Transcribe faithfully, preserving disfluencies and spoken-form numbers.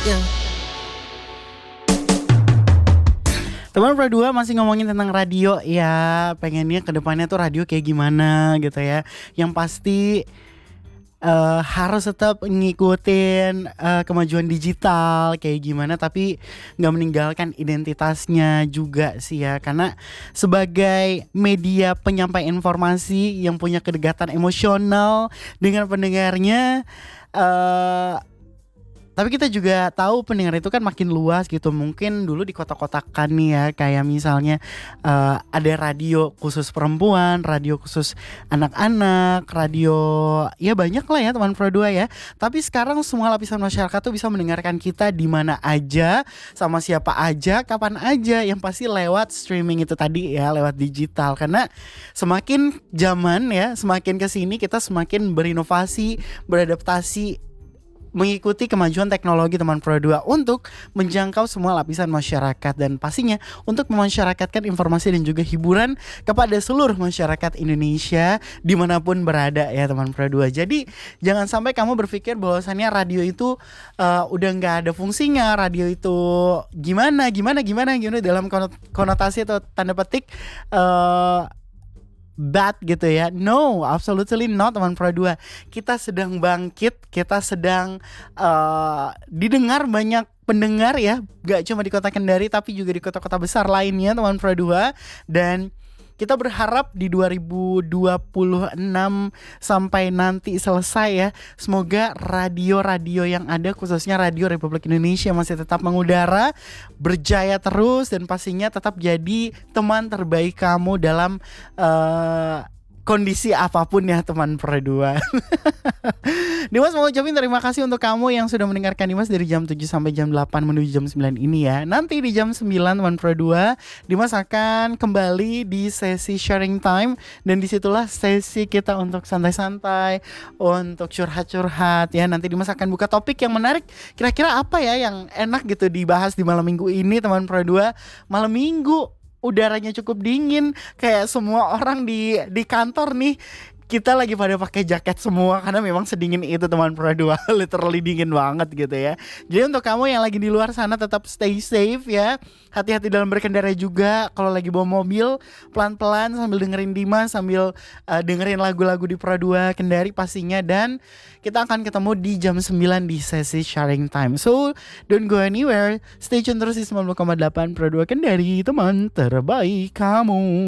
Yeah. Teman Pro dua masih ngomongin tentang radio ya, pengennya ke depannya tuh radio kayak gimana gitu ya. Yang pasti uh, harus tetap ngikutin uh, kemajuan digital kayak gimana, tapi nggak meninggalkan identitasnya juga sih ya. Karena sebagai media penyampai informasi yang punya kedekatan emosional dengan pendengarnya, uh, tapi kita juga tahu pendengar itu kan makin luas gitu. Mungkin dulu di kota-kotakan nih ya, kayak misalnya uh, ada radio khusus perempuan, radio khusus anak-anak, radio ya banyak lah ya teman Pro dua ya. Tapi sekarang semua lapisan masyarakat tuh bisa mendengarkan kita di mana aja, sama siapa aja, kapan aja. Yang pasti lewat streaming itu tadi ya, lewat digital. Karena semakin zaman ya, semakin kesini kita semakin berinovasi, beradaptasi, mengikuti kemajuan teknologi teman Pro dua untuk menjangkau semua lapisan masyarakat, dan pastinya untuk memasyarakatkan informasi dan juga hiburan kepada seluruh masyarakat Indonesia dimanapun berada ya teman Pro dua. Jadi jangan sampai kamu berpikir bahwasannya radio itu uh, udah nggak ada fungsinya, radio itu gimana gimana gimana gimana dalam konotasi atau tanda petik uh, bad gitu ya. No, absolutely not teman Pro dua. Kita sedang bangkit, kita sedang uh, didengar banyak pendengar ya, gak cuma di kota Kendari tapi juga di kota-kota besar lainnya teman Pro dua. Dan kita berharap di dua ribu dua puluh enam sampai nanti selesai ya, semoga radio-radio yang ada, khususnya Radio Republik Indonesia, masih tetap mengudara, berjaya terus, dan pastinya tetap jadi teman terbaik kamu dalam uh, kondisi apapun ya teman Pro dua. Dimas mau ucapin terima kasih untuk kamu yang sudah mendengarkan Dimas dari jam tujuh sampai jam delapan menuju jam sembilan ini ya. Nanti di jam sembilan teman Pro dua, Dimas akan kembali di sesi sharing time, dan disitulah sesi kita untuk santai-santai, untuk curhat-curhat ya. Nanti Dimas akan buka topik yang menarik. Kira-kira apa ya yang enak gitu dibahas di malam minggu ini teman Pro dua. Malam minggu udaranya cukup dingin, kayak semua orang di di kantor nih, kita lagi pada pakai jaket semua karena memang sedingin itu teman Pro dua. Literally dingin banget gitu ya. Jadi untuk kamu yang lagi di luar sana tetap stay safe ya. Hati-hati dalam berkendara juga. Kalau lagi bawa mobil, pelan-pelan sambil dengerin Dimas, sambil uh, dengerin lagu-lagu di Pro dua Kendari pastinya. Dan kita akan ketemu di jam sembilan di sesi sharing time. So don't go anywhere, stay tune terus di sembilan puluh koma delapan Pro dua Kendari, teman terbaik kamu.